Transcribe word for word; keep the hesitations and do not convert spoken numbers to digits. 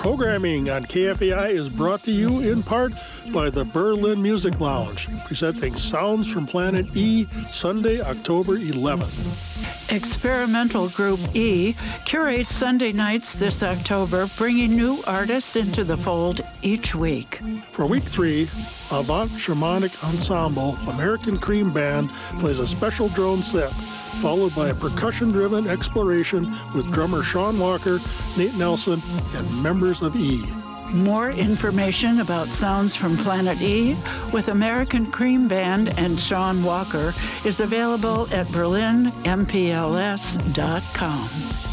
Programming on K F A I is brought to you in part by the Berlin Music Lounge, presenting Sounds from Planet E, Sunday, October eleventh. Experimental Group E curates Sunday nights this October, bringing new artists into the fold each week. For week three, Avant Shamanic Ensemble American Cream Band plays a special drone set, followed by a percussion-driven exploration with drummer Sean Walker, Nate Nelson, and members of E. More information about Sounds from Planet E with American Cream Band and Sean Walker is available at berlin m p l s dot com.